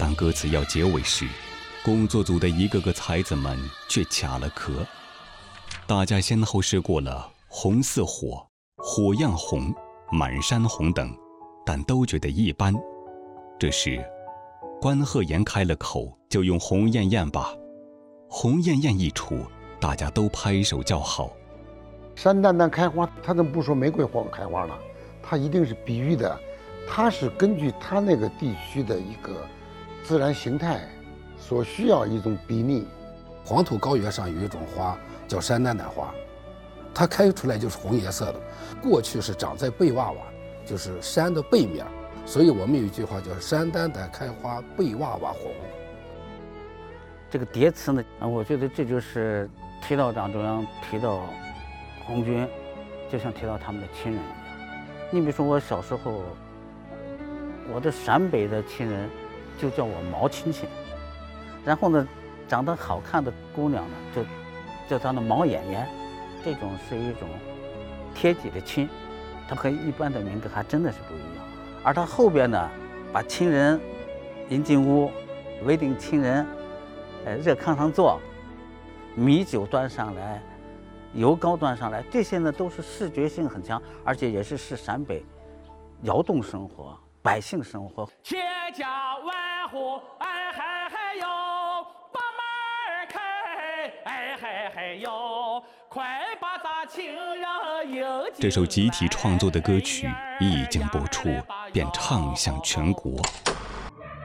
当歌词要结尾时，工作组的一个个才子们却卡了壳。大家先后试过了红似火、火样红、满山红等，但都觉得一般。这时关鹤岩开了口，就用红艳艳吧。红艳艳一出，大家都拍手叫好。 山丹丹开花，他怎么不说玫瑰花开花呢？他一定是比喻的，他是根据他那个地区的一个自然形态所需要一种比拟。 黄土高原上有一种花叫山丹丹花，它开出来就是红颜色的。过去是长在背洼洼，就是山的背面，所以我们有一句话叫山丹丹开花背洼洼红。 这个叠词呢，我觉得这就是提到党中央，提到红军，就像提到他们的亲人一样。你比如说我小时候，我的陕北的亲人就叫我毛亲亲，然后呢，长得好看的姑娘呢，就叫她的毛眼眼，这种是一种贴己的亲，它和一般的名字还真的是不一样。而他后边呢，把亲人迎进屋，围定亲人，热炕上坐，米酒端上来，油糕端上来，这些呢都是视觉性很强，而且也是陕北窑洞生活、百姓生活。 千家万户，哎嗨嗨哟，把门儿开，哎嗨嗨哟，快把咱亲人迎进。 这首集体创作的歌曲一经播出，便唱响全国。